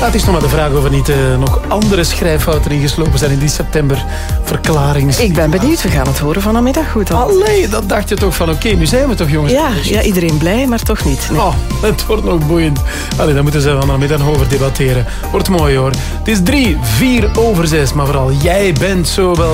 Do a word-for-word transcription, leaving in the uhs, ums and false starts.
Ja, het is nog maar de vraag of er niet uh, nog andere schrijffouten ingeslopen zijn in die september verklarings. Ik ben benieuwd, we gaan het horen vanmiddag goed. Al. Allee, dat dacht je toch van oké, okay, nu zijn we toch jongens. Ja, ja, iedereen blij, maar toch niet. Nee. Oh, het wordt nog boeiend. Allee, daar moeten ze vanmiddag over debatteren. Wordt mooi hoor. Het is drie, vier over zes, maar vooral jij bent zo wel